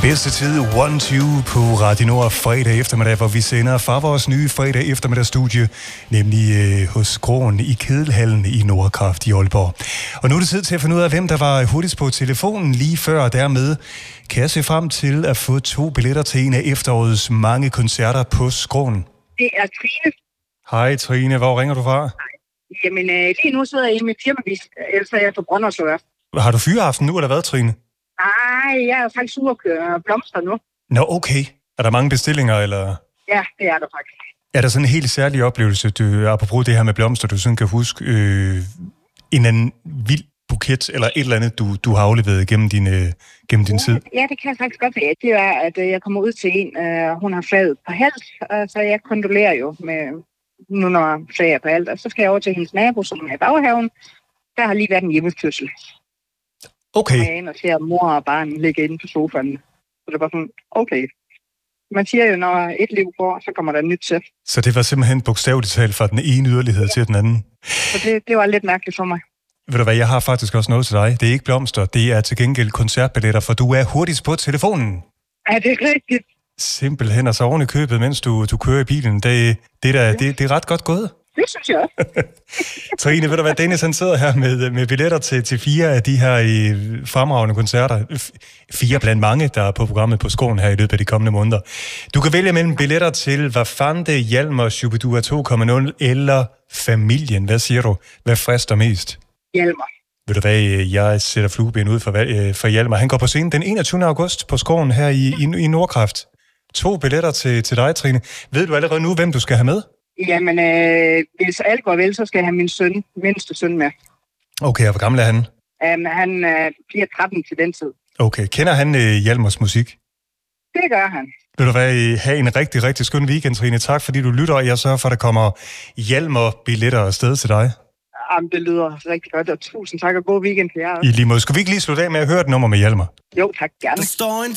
Bedste tid, 1-2 på Radio Nord fredag eftermiddag, hvor vi sender fra vores nye fredag eftermiddagsstudie, nemlig hos Skråen i Kedelhallen i Nordkraft i Aalborg. Og nu er det tid til at finde ud af, hvem der var hurtigst på telefonen lige før, og dermed kan jeg se frem til at få 2 billetter til en af efterårets mange koncerter på Skråen. Det er Trine. Hej Trine, hvor ringer du fra? Jamen, lige nu sidder jeg i mit firmavis, ellers er jeg på Brønderslev. Har du fyreaften nu, eller hvad, Trine? Nej, jeg er faktisk ude og køre blomster nu. Nå, okay. Er der mange bestillinger, eller? Ja, det er der faktisk. Er der sådan en helt særlig oplevelse, apropos det her med blomster, du sådan kan huske en anden vild buket, eller et eller andet, du har afleveret gennem din tid? Ja, det kan jeg faktisk godt være. Det er, at jeg kommer ud til en, hun har flaget på hals, så jeg kondolerer jo med, nu når flaget er på hals, og så skal jeg over til hendes nabo, som er i baghaven. Der har lige været en hjemmefødsel. Okay. Og ser mor og barn ligge inde på sofaen. Så det var sådan, okay. Man siger jo, når et liv går, så kommer der nyt til. Så det var simpelthen bogstaveligt talt fra den ene yderlighed til den anden? Så det var lidt mærkeligt for mig. Ved du hvad, jeg har faktisk også noget til dig. Det er ikke blomster, det er til gengæld koncertbilletter, for du er hurtigst på telefonen. Er det rigtigt? Simpelthen, og så oven i købet, mens du kører i bilen. Det er ret godt gået. Det synes jeg også. Trine, ved du hvad, Dennis han sidder her med billetter til 4 af de her fremragende koncerter. 4 blandt mange, der er på programmet på Skråen her i løbet af de kommende måneder. Du kan vælge mellem billetter til Vafande, Hjalmar, Shubidua 2.0 eller Familien. Hvad siger du? Hvad frister mest? Hjalmar. Ved du hvad, jeg sætter flueben ud for Hjalmar. Han går på scenen den 21. august på Skråen her i Nordkraft. 2 billetter til dig, Trine. Ved du allerede nu, hvem du skal have med? Jamen, hvis alt går vel, så skal jeg have min mindste søn med. Okay, og hvor gammel er han? Han bliver 13 til den tid. Okay, kender han Hjalmars musik? Det gør han. Vil du have en rigtig, rigtig skøn weekend, Trine. Tak fordi du lytter, og jeg sørger for, at der kommer Hjalmar-billetter afsted til dig. Jamen, det lyder rigtig godt, og tusind tak og god weekend til jer også. I lige måde. Skulle vi ikke lige slutte af med at høre et nummer med Hjalmar? Jo, tak, gerne. Der står en